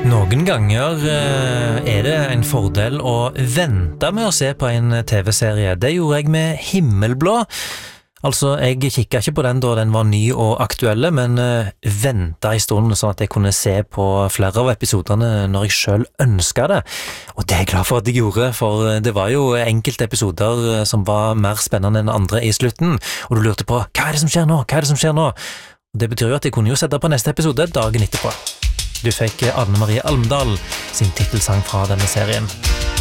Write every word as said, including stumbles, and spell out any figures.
Noen ganger eh, er det en fordel å vente med å se på en T V-serie. Det gjorde jeg med Himmelblå. Altså, jeg kikket ikke på den da den var ny og aktuelle, men eh, ventet en stund sånn at jeg kunne se på flere av episoderne når jeg selv ønsket det. Og det er jeg glad for at jeg gjorde, for det var jo enkelte episoder som var mer spennende enn andre i slutten, og du lurte på, hva er det som skjer nå? Hva er det som skjer nå? Og det betyr jo at jeg kunne jo sette på neste episode dagen etterpå. Du fikk Anne Marie Almdal sin titelsang fra denne serien.